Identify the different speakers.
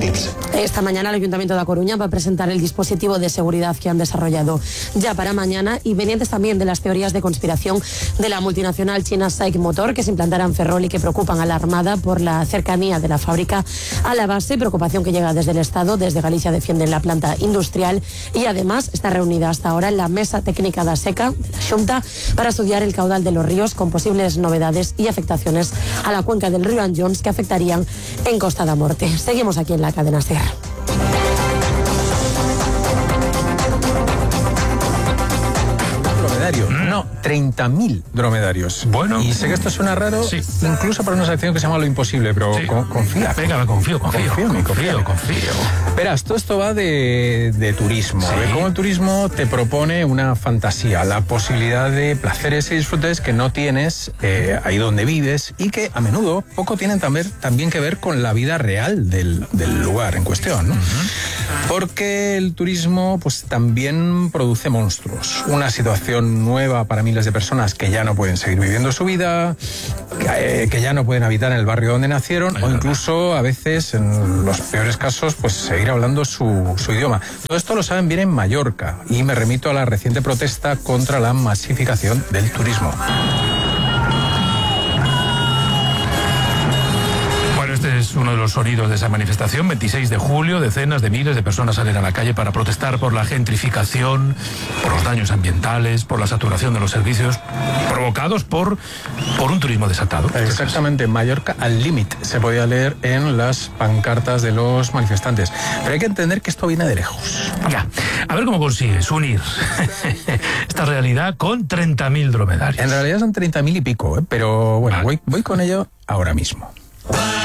Speaker 1: tips.
Speaker 2: Esta mañana el Ayuntamiento de A Coruña va a presentar el dispositivo de seguridad que han desarrollado ya para mañana, y pendientes también de las teorías de conspiración de la multinacional china SAIC Motor, que se implantará en Ferrol y que preocupan a la Armada por la cercanía de la fábrica a la base, preocupación que llega desde el Estado. Desde Galicia defienden la planta industrial y además está reunida hasta ahora en la Mesa Técnica da Seca, la Xunta, para estudiar el caudal de los ríos con posibles novedades y afectaciones a la cuenca del río Anllóns que afectarían en Costa da Morte. Seguimos aquí en la cadena SER.
Speaker 3: No, 30.000 dromedarios.
Speaker 4: Bueno.
Speaker 3: Y sé que esto suena raro, sí, incluso para una sección que se llama Lo Imposible, pero sí, confía.
Speaker 4: Venga, me confío.
Speaker 3: Verás, todo esto va de turismo. Sí. De cómo el turismo te propone una fantasía, la posibilidad de placeres y disfrutes que no tienes ahí donde vives y que a menudo poco tienen también que ver con la vida real del lugar en cuestión, ¿no? Porque el turismo pues también produce monstruos. Una situación nueva para miles de personas que ya no pueden seguir viviendo su vida, que ya no pueden habitar en el barrio donde nacieron, o incluso a veces, en los peores casos, pues seguir hablando su idioma. Todo esto lo saben bien en Mallorca, y me remito a la reciente protesta contra la masificación del turismo.
Speaker 4: Este es uno de los sonidos de esa manifestación. 26 de julio, decenas de miles de personas salen a la calle para protestar por la gentrificación, por los daños ambientales, por la saturación de los servicios provocados por un turismo desatado.
Speaker 3: Exactamente, Mallorca al límite, se podía leer en las pancartas de los manifestantes. Pero hay que entender que esto viene de lejos.
Speaker 4: Ya, a ver cómo consigues unir esta realidad con 30.000 dromedarios.
Speaker 3: En realidad son 30.000 y pico, pero bueno, voy con ello ahora mismo.